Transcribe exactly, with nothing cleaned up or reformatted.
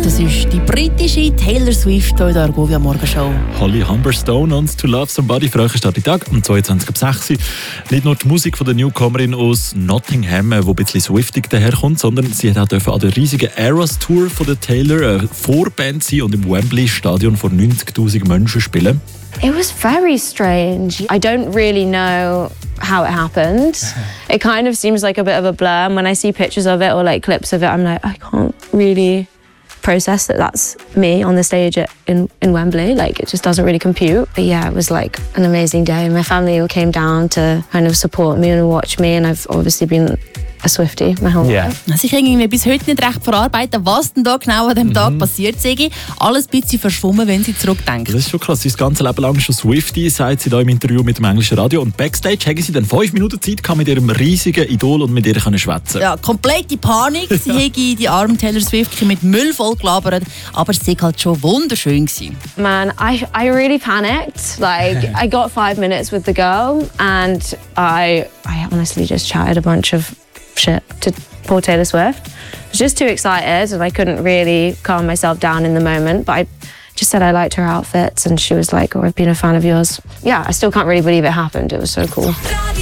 Das ist die britische Taylor Swift hier in der Argovia Morgenshow. Holly Humberstone und «To Love Somebody» früher Tag um zweiundzwanzig Uhr sechs. Nicht nur die Musik von der Newcomerin aus Nottingham, die ein bisschen swiftig daherkommt, sondern sie hat auch an der riesigen Eras Tour von der Taylor eine Vorband sein und im Wembley Stadion vor neunzigtausend Menschen spielen. It was very strange. I don't really know how it happened. It kind of seems like a bit of a blur. And when I see pictures of it or like clips of it, I'm like, I can't really process that that's me on the stage at, in, in Wembley. Like, it just doesn't really compute. But yeah, it was like an amazing day. My family all came down to kind of support me and watch me. And I've obviously been a Swiftie my whole yeah. life. Also ich kann irgendwie bis heute nicht recht verarbeiten, was denn da genau an diesem Tag mhm. passiert sei. Alles ein bisschen verschwommen, wenn sie zurückdenkt. Das ist schon krass. Sie ist das ganze Leben lang schon Swiftie, sagt sie da im Interview mit dem englischen Radio. Und Backstage haben sie dann fünf Minuten Zeit gehabt, mit ihrem riesigen Idol und mit ihr können schwätzen. Ja, komplette Panik. Sie hätte die arme Taylor Swift mit Müll voll gelabert, aber es war halt schon wunderschön gewesen. Man, I, I really panicked. Like, I got five minutes with the girl and I, I honestly just chatted a bunch of shit to poor Taylor Swift. I was just too excited and I couldn't really calm myself down in the moment, but I just said I liked her outfits and she was like, oh, I've been a fan of yours. Yeah, I still can't really believe it happened. It was so cool.